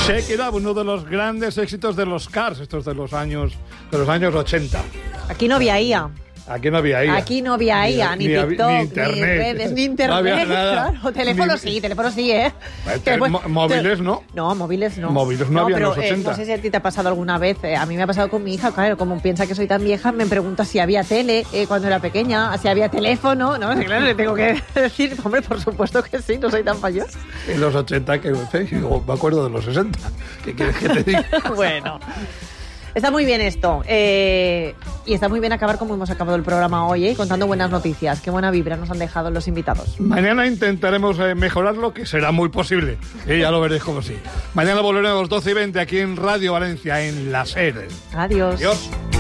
Shake It Up, uno de los grandes éxitos de los Cars, estos de los años 80. Aquí no había IA. Aquí no había IA. Aquí no había IA, ni TikTok, ni redes, ni internet. No había nada. Claro, teléfono sí, ¿eh? Móviles no. No, móviles no. Móviles no había en los 80. No sé si a ti te ha pasado alguna vez. A mí me ha pasado con mi hija, claro, como piensa que soy tan vieja, me pregunta si había tele cuando era pequeña, si había teléfono. No, claro, le tengo que decir, hombre, por supuesto que sí, no soy tan mayor. En los 80, que me acuerdo de los 60. ¿Qué quieres que te diga? Bueno. Está muy bien esto. Y está muy bien acabar como hemos acabado el programa hoy, contando buenas noticias. Qué buena vibra nos han dejado los invitados. Mañana intentaremos mejorarlo, que será muy posible. Ya lo veréis como sí. Mañana volveremos 12:20 aquí en Radio Valencia, en La SER. Adiós. Adiós.